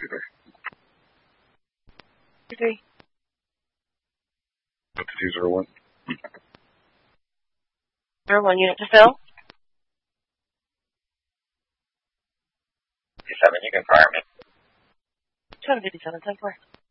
23. 201. 01 unit to fill. 57, you can fire me. 257, 10-4.